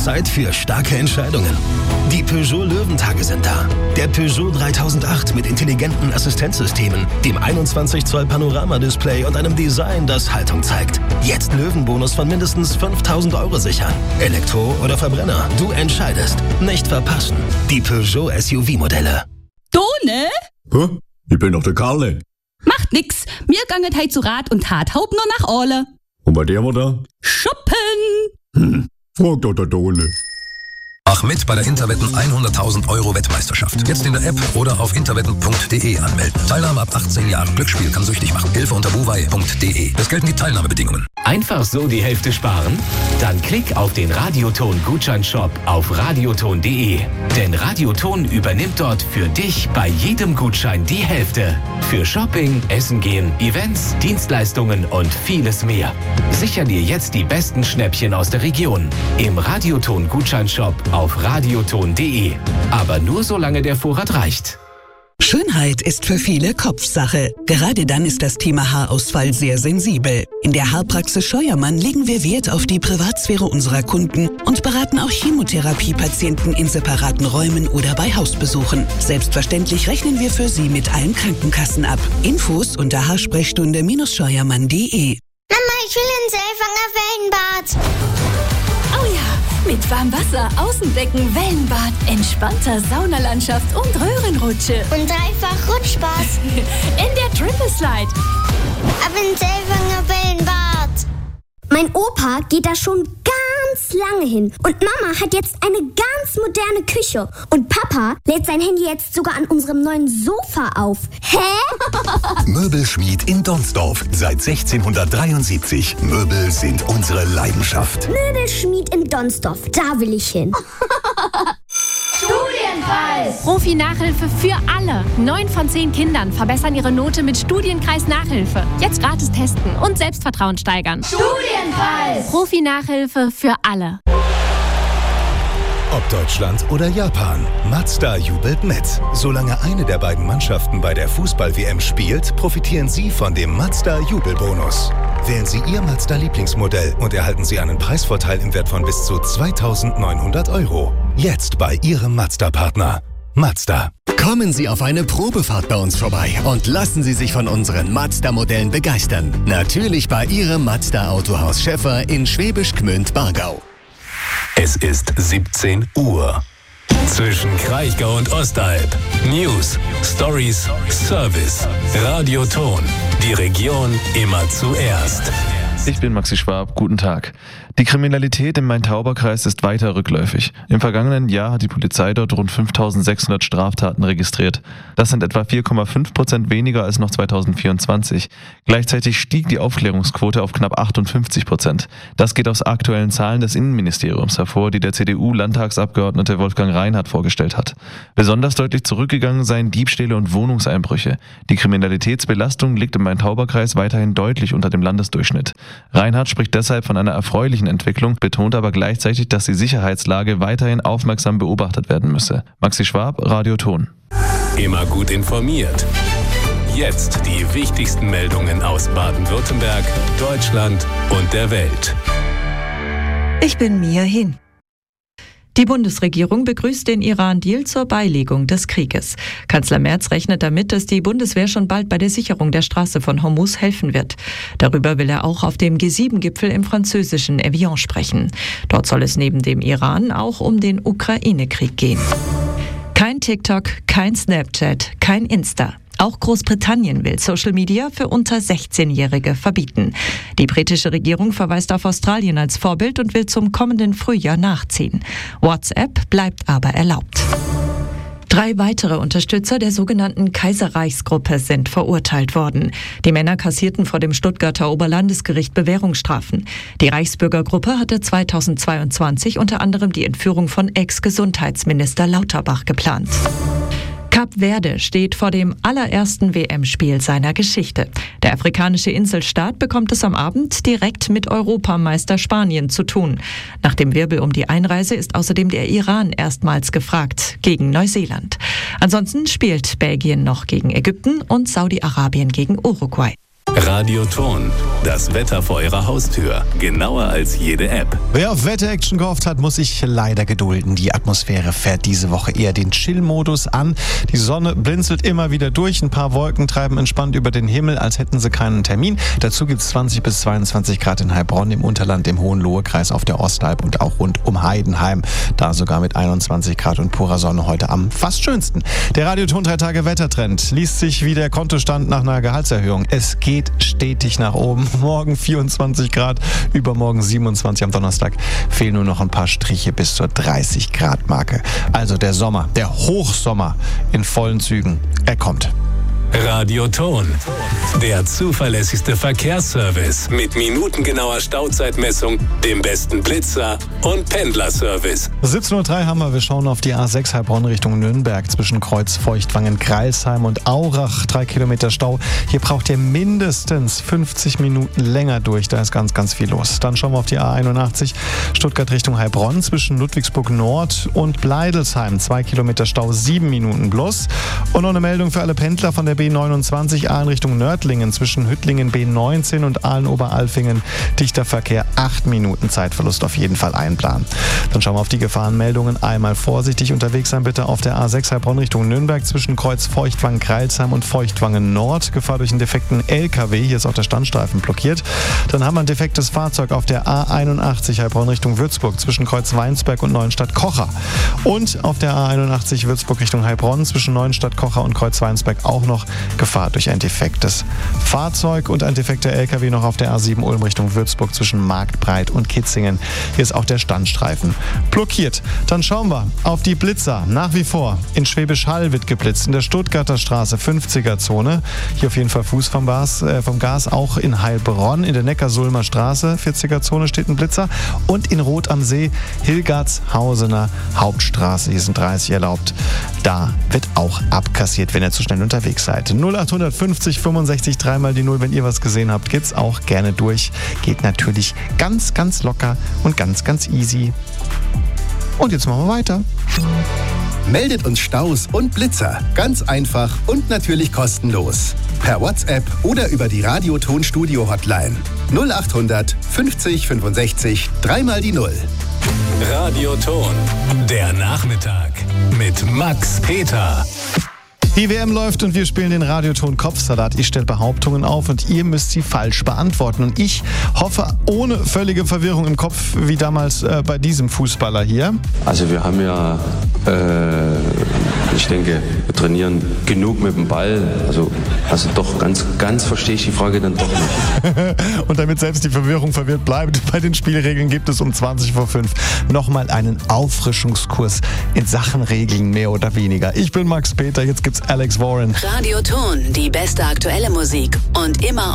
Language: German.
Zeit für starke Entscheidungen. Die Peugeot Löwentage sind da. Der Peugeot 3008 mit intelligenten Assistenzsystemen, dem 21 Zoll Panoramadisplay und einem Design, das Haltung zeigt. Jetzt Löwenbonus von mindestens 5.000 € sichern. Elektro oder Verbrenner, du entscheidest. Nicht verpassen. Die Peugeot SUV-Modelle. Done? Hä? Ich bin doch der Karle. Macht nix. Wir gangen heute zu Rat und Tat. Haupt nur nach Orle. Und bei der war da? Shoppen! Frag doch der Dole. Mach mit bei der Interwetten 100.000 € Wettmeisterschaft. Jetzt in der App oder auf interwetten.de anmelden. Teilnahme ab 18 Jahren. Glücksspiel kann süchtig machen. Hilfe unter buwei.de. Es gelten die Teilnahmebedingungen. Einfach so die Hälfte sparen? Dann klick auf den Radioton-Gutscheinshop auf radioton.de. Denn Radioton übernimmt dort für dich bei jedem Gutschein die Hälfte. Für Shopping, Essen gehen, Events, Dienstleistungen und vieles mehr. Sicher dir jetzt die besten Schnäppchen aus der Region. Im Radioton-Gutscheinshop auf radioton.de. Aber nur solange der Vorrat reicht. Schönheit ist für viele Kopfsache. Gerade dann ist das Thema Haarausfall sehr sensibel. In der Haarpraxis Scheuermann legen wir Wert auf die Privatsphäre unserer Kunden und beraten auch Chemotherapiepatienten in separaten Räumen oder bei Hausbesuchen. Selbstverständlich rechnen wir für Sie mit allen Krankenkassen ab. Infos unter haarsprechstunde-scheuermann.de. Mama, ich will ins Elfanger Wellenbad. Oh ja, mit Warmwasser, Außenbecken, Wellenbad, entspannter Saunalandschaft und Röhrenrutsche. Und dreifach Rutschspaß. In der Triple Slide. Ab ins Elfanger Wellenbad. Mein Opa geht da schon ganz lange hin. Und Mama hat jetzt eine ganz moderne Küche. Und Papa lädt sein Handy jetzt sogar an unserem neuen Sofa auf. Hä? Möbelschmied in Donsdorf. Seit 1673. Möbel sind unsere Leidenschaft. Möbelschmied in Donsdorf. Da will ich hin. Studienkreis! Profi-Nachhilfe für alle. 9 von 10 Kindern verbessern ihre Note mit Studienkreis-Nachhilfe. Jetzt gratis testen und Selbstvertrauen steigern. Studienkreis! Profi-Nachhilfe für alle. Ob Deutschland oder Japan, Mazda jubelt mit. Solange eine der beiden Mannschaften bei der Fußball-WM spielt, profitieren Sie von dem Mazda-Jubelbonus. Wählen Sie Ihr Mazda-Lieblingsmodell und erhalten Sie einen Preisvorteil im Wert von bis zu 2.900 €. Jetzt bei Ihrem Mazda-Partner. Mazda. Kommen Sie auf eine Probefahrt bei uns vorbei und lassen Sie sich von unseren Mazda-Modellen begeistern. Natürlich bei Ihrem Mazda-Autohaus Schäffer in Schwäbisch Gmünd-Bargau. Es ist 17 Uhr. Zwischen Kraichgau und Ostalb. News, Stories, Service. Radioton. Die Region immer zuerst. Ich bin Maxi Schwab, guten Tag. Die Kriminalität im Main-Tauber-Kreis ist weiter rückläufig. Im vergangenen Jahr hat die Polizei dort rund 5.600 Straftaten registriert. Das sind etwa 4,5% weniger als noch 2024. Gleichzeitig stieg die Aufklärungsquote auf knapp 58%. Das geht aus aktuellen Zahlen des Innenministeriums hervor, die der CDU-Landtagsabgeordnete Wolfgang Reinhardt vorgestellt hat. Besonders deutlich zurückgegangen seien Diebstähle und Wohnungseinbrüche. Die Kriminalitätsbelastung liegt im Main-Tauber-Kreis weiterhin deutlich unter dem Landesdurchschnitt. Reinhardt spricht deshalb von einer erfreulichen Entwicklung, betont aber gleichzeitig, dass die Sicherheitslage weiterhin aufmerksam beobachtet werden müsse. Maxi Schwab, Radioton. Immer gut informiert. Jetzt die wichtigsten Meldungen aus Baden-Württemberg, Deutschland und der Welt. Ich bin Mia Hin. Die Bundesregierung begrüßt den Iran-Deal zur Beilegung des Krieges. Kanzler Merz rechnet damit, dass die Bundeswehr schon bald bei der Sicherung der Straße von Hormuz helfen wird. Darüber will er auch auf dem G7-Gipfel im französischen Evian sprechen. Dort soll es neben dem Iran auch um den Ukraine-Krieg gehen. Kein TikTok, kein Snapchat, kein Insta. Auch Großbritannien will Social Media für unter 16-Jährige verbieten. Die britische Regierung verweist auf Australien als Vorbild und will zum kommenden Frühjahr nachziehen. WhatsApp bleibt aber erlaubt. 3 weitere Unterstützer der sogenannten Kaiserreichsgruppe sind verurteilt worden. Die Männer kassierten vor dem Stuttgarter Oberlandesgericht Bewährungsstrafen. Die Reichsbürgergruppe hatte 2022 unter anderem die Entführung von Ex-Gesundheitsminister Lauterbach geplant. Kap Verde steht vor dem allerersten WM-Spiel seiner Geschichte. Der afrikanische Inselstaat bekommt es am Abend direkt mit Europameister Spanien zu tun. Nach dem Wirbel um die Einreise ist außerdem der Iran erstmals gefragt, gegen Neuseeland. Ansonsten spielt Belgien noch gegen Ägypten und Saudi-Arabien gegen Uruguay. Radioton, das Wetter vor Ihrer Haustür. Genauer als jede App. Wer auf Wetter-Action gehofft hat, muss sich leider gedulden. Die Atmosphäre fährt diese Woche eher den Chill-Modus an. Die Sonne blinzelt immer wieder durch. Ein paar Wolken treiben entspannt über den Himmel, als hätten sie keinen Termin. Dazu gibt es 20 bis 22 Grad in Heilbronn, im Unterland, im Hohenlohe-Kreis, auf der Ostalb und auch rund um Heidenheim. Da sogar mit 21 Grad und purer Sonne heute am fast schönsten. Der Radioton 3-Tage-Wettertrend liest sich wie der Kontostand nach einer Gehaltserhöhung. Es geht stetig nach oben. Morgen 24 Grad, übermorgen 27, am Donnerstag fehlen nur noch ein paar Striche bis zur 30 Grad Marke. Also der Sommer, der Hochsommer in vollen Zügen, er kommt. Radioton, der zuverlässigste Verkehrsservice mit minutengenauer Stauzeitmessung, dem besten Blitzer und Pendlerservice. 17:03 haben wir schauen auf die A6 Heilbronn Richtung Nürnberg zwischen Kreuz Feuchtwangen, Greilsheim und Aurach. 3 Kilometer Stau. Hier braucht ihr mindestens 50 Minuten länger durch. Da ist ganz, ganz viel los. Dann schauen wir auf die A81 Stuttgart Richtung Heilbronn zwischen Ludwigsburg Nord und Bleidelsheim. 2 Kilometer Stau, 7 Minuten plus. Und noch eine Meldung für alle Pendler von der B29 Aalen Richtung Nördlingen zwischen Hüttlingen B19 und Aalen-Oberalfingen. Dichter Verkehr, 8 Minuten Zeitverlust auf jeden Fall einplanen. Dann schauen wir auf die Gefahrenmeldungen. Einmal vorsichtig unterwegs sein bitte auf der A6 Heilbronn Richtung Nürnberg zwischen Kreuz Feuchtwangen, Greilsheim und Feuchtwangen Nord. Gefahr durch einen defekten LKW. Hier ist auch der Standstreifen blockiert. Dann haben wir ein defektes Fahrzeug auf der A81 Heilbronn Richtung Würzburg zwischen Kreuz Weinsberg und Neuenstadt-Kocher. Und auf der A81 Würzburg Richtung Heilbronn zwischen Neuenstadt-Kocher und Kreuz Weinsberg auch noch Gefahr durch ein defektes Fahrzeug und ein defekter LKW noch auf der A7 Ulm Richtung Würzburg zwischen Marktbreit und Kitzingen. Hier ist auch der Standstreifen blockiert. Dann schauen wir auf die Blitzer. Nach wie vor in Schwäbisch Hall wird geblitzt, in der Stuttgarter Straße 50er-Zone. Hier auf jeden Fall Fuß vom Gas, auch in Heilbronn. In der Neckarsulmer Straße 40er-Zone steht ein Blitzer. Und in Rot am See Hilgertshausener Hauptstraße. Hier sind 30 erlaubt. Da wird auch abkassiert, wenn ihr zu schnell unterwegs seid. 0850 65 3 die 0, wenn ihr was gesehen habt, geht's auch gerne durch. Geht natürlich ganz, ganz locker und ganz, ganz easy. Und jetzt machen wir weiter. Meldet uns Staus und Blitzer. Ganz einfach und natürlich kostenlos. Per WhatsApp oder über die Radioton-Studio-Hotline. 0800 50 65 3 die 0. Radioton, der Nachmittag mit Max Peter. Die WM läuft und wir spielen den Radioton Kopfsalat. Ich stelle Behauptungen auf und ihr müsst sie falsch beantworten. Und ich hoffe, ohne völlige Verwirrung im Kopf, wie damals bei diesem Fußballer hier. Also wir haben ja, ich denke, wir trainieren genug mit dem Ball. Also doch, ganz verstehe ich die Frage dann doch nicht. Und damit selbst die Verwirrung verwirrt bleibt, bei den Spielregeln gibt es um 20 vor 5 nochmal einen Auffrischungskurs in Sachen Regeln, mehr oder weniger. Ich bin Max Peter, jetzt gibt's Alex Warren. Radioton, die beste aktuelle Musik und immer